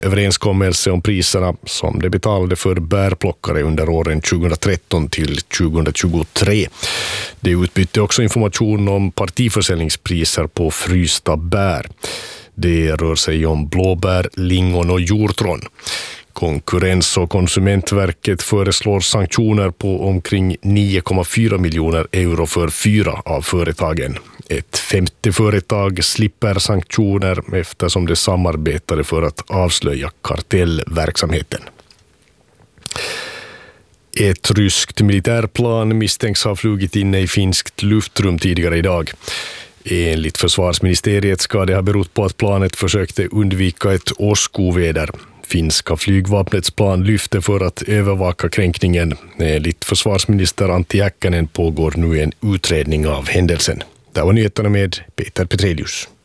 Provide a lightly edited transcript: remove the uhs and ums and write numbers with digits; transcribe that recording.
överenskommelse om priserna som det betalade för bärplockare under åren 2013 till 2023. Det utbytte också information om partiförsäljningspriser på frysta bär. Det rör sig om blåbär, lingon och hjortron. Konkurrens- och konsumentverket föreslår sanktioner på omkring 9,4 miljoner euro för 4 av företagen. Ett 50 företag slipper sanktioner eftersom det samarbetade för att avslöja kartellverksamheten. Ett ryskt militärplan misstänks ha flugit in i finskt luftrum tidigare idag. Enligt försvarsministeriet ska det ha berott på att planet försökte undvika ett åskoväder. Finska flygvapnets plan lyfte för att övervaka kränkningen. Enligt försvarsminister Antti Häkkänen pågår nu en utredning av händelsen. Det var nyheterna med Peter Petrelius.